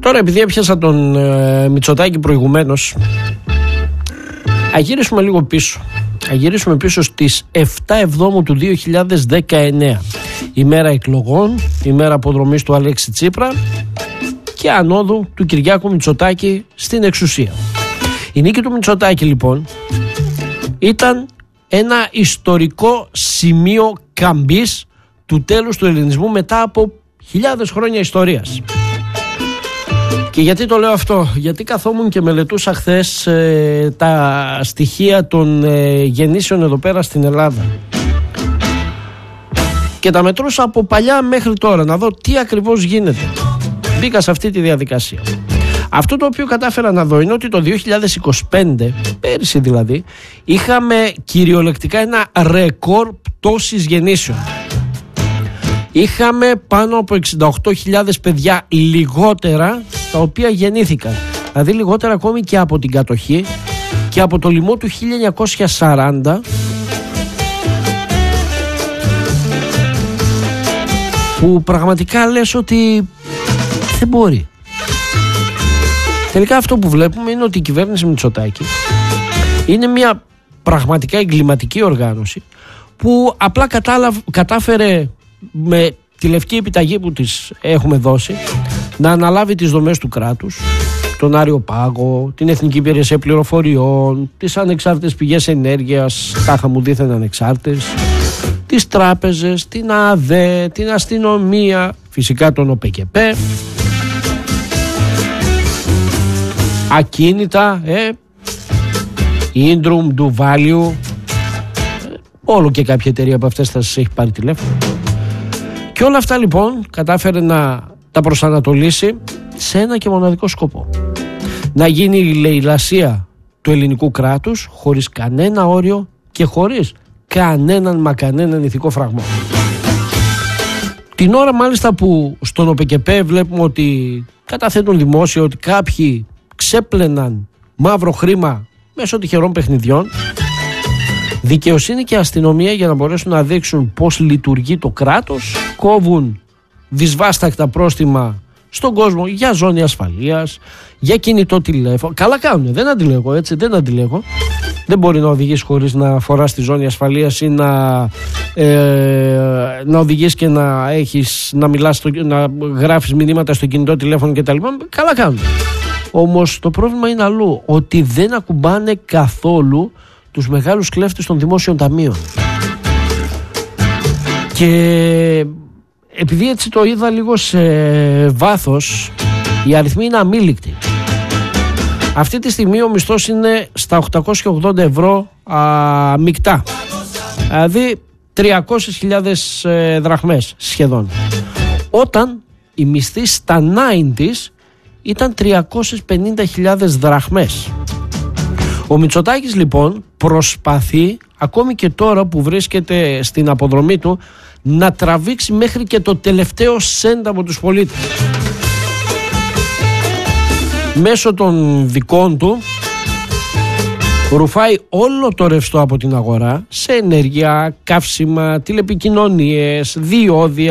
Τώρα, επειδή έπιασα τον Μητσοτάκη προηγουμένως, αγυρίσουμε λίγο πίσω. Αγυρίσουμε πίσω στις 7 Εβδόμου του 2019, ημέρα εκλογών, ημέρα αποδρομής του Αλέξη Τσίπρα και ανόδου του Κυριάκου Μητσοτάκη στην εξουσία. Η νίκη του Μητσοτάκη, λοιπόν, ήταν ένα ιστορικό σημείο καμπής του τέλους του ελληνισμού μετά από χιλιάδες χρόνια ιστορίας. Και γιατί το λέω αυτό? Γιατί καθόμουν και μελετούσα χθες τα στοιχεία των γεννήσεων εδώ πέρα στην Ελλάδα και τα μετρούσα από παλιά μέχρι τώρα, να δω τι ακριβώς γίνεται. Μπήκα σε αυτή τη διαδικασία. Αυτό το οποίο κατάφερα να δω είναι ότι το 2025, πέρυσι δηλαδή, είχαμε κυριολεκτικά ένα ρεκόρ πτώσης γεννήσεων. Είχαμε πάνω από 68.000 παιδιά λιγότερα τα οποία γεννήθηκαν. Δηλαδή λιγότερα ακόμη και από την κατοχή και από το λοιμό του 1940, που πραγματικά λες ότι δεν μπορεί. Τελικά αυτό που βλέπουμε είναι ότι η κυβέρνηση Μητσοτάκη είναι μια πραγματικά εγκληματική οργάνωση που απλά κατάφερε με τη λευκή επιταγή που της έχουμε δώσει να αναλάβει τις δομές του κράτους, τον Άριο Πάγο, την Εθνική Υπηρεσία Πληροφοριών, τις ανεξάρτητες πηγές ενέργειας, τάχα μου δήθεν ανεξάρτητες, τις τράπεζες, την ΑΔΕ, την αστυνομία, φυσικά τον ΟΠΕΚΕΠΕ, ακίνητα, Ίντρουμ, Ντουβάλιου, όλο και κάποια εταιρεία από αυτές θα σας έχει πάρει τηλέφωνο. Και όλα αυτά λοιπόν κατάφερε να τα προσανατολίσει σε ένα και μοναδικό σκοπό: να γίνει η λαιλασία του ελληνικού κράτους χωρίς κανένα όριο και χωρίς κανέναν ηθικό φραγμό. Την ώρα μάλιστα που στον ΟΠΕΚΕΠΕ βλέπουμε ότι καταθέτουν δημόσια ότι κάποιοι ξέπλαιναν μαύρο χρήμα μέσω τυχερών παιχνιδιών, δικαιοσύνη και αστυνομία, για να μπορέσουν να δείξουν πώς λειτουργεί το κράτος, κόβουν δυσβάστακτα πρόστιμα στον κόσμο για ζώνη ασφαλείας, για κινητό τηλέφωνο. Καλά κάνουν, δεν αντιλέγω, έτσι, δεν αντιλέγω. Δεν μπορεί να οδηγείς χωρίς να φοράς τη ζώνη ασφαλείας ή να οδηγείς και να μιλάς, να γράφεις μηνύματα στο κινητό τηλέφωνο κτλ. Καλά κάνουν. Όμως το πρόβλημα είναι αλλού, ότι δεν ακουμπάνε καθόλου τους μεγάλους κλέφτες των δημόσιων ταμείων. Και επειδή έτσι το είδα λίγο σε βάθος, οι αριθμοί είναι αμήλικτοι. Αυτή τη στιγμή ο μισθός είναι στα 880 ευρώ μεικτά. Δηλαδή 300.000 δραχμές σχεδόν. Όταν η μισθή στα 90's ήταν 350.000 δραχμές. Ο Μητσοτάκης λοιπόν προσπαθεί, ακόμη και τώρα που βρίσκεται στην αποδρομή του, να τραβήξει μέχρι και το τελευταίο σέντ από τους πολίτες. Μέσω των δικών του ρουφάει όλο το ρευστό από την αγορά σε ενέργεια, καύσιμα, τηλεπικοινωνίες, διόδια,